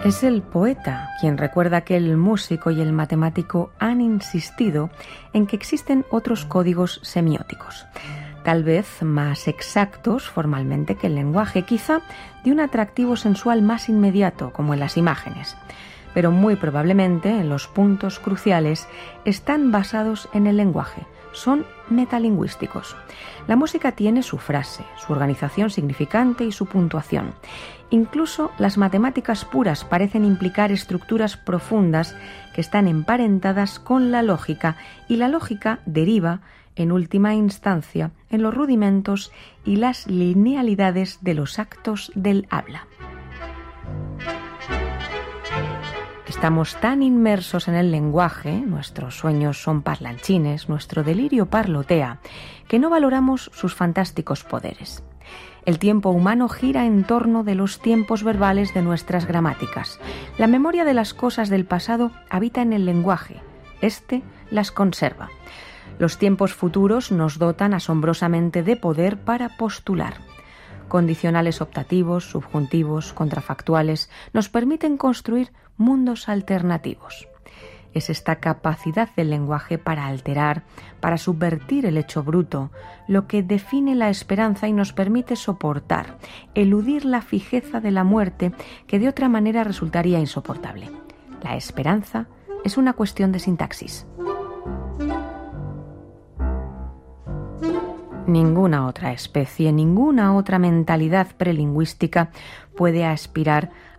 Es el poeta quien recuerda que el músico y el matemático han insistido en que existen otros códigos semióticos, tal vez más exactos formalmente que el lenguaje, quizá de un atractivo sensual más inmediato, como en las imágenes, pero muy probablemente en los puntos cruciales están basados en el lenguaje, son metalingüísticos. La música tiene su frase, su organización significante y su puntuación. Incluso las matemáticas puras parecen implicar estructuras profundas que están emparentadas con la lógica, y la lógica deriva, en última instancia, en los rudimentos y las linealidades de los actos del habla. Estamos tan inmersos en el lenguaje, nuestros sueños son parlanchines, nuestro delirio parlotea, que no valoramos sus fantásticos poderes. El tiempo humano gira en torno de los tiempos verbales de nuestras gramáticas. La memoria de las cosas del pasado habita en el lenguaje. Este las conserva. Los tiempos futuros nos dotan asombrosamente de poder para postular. Condicionales optativos, subjuntivos, contrafactuales nos permiten construir mundos alternativos. Es esta capacidad del lenguaje para alterar, para subvertir el hecho bruto, lo que define la esperanza y nos permite soportar, eludir la fijeza de la muerte que de otra manera resultaría insoportable. La esperanza es una cuestión de sintaxis. Ninguna otra especie, ninguna otra mentalidad prelingüística puede aspirar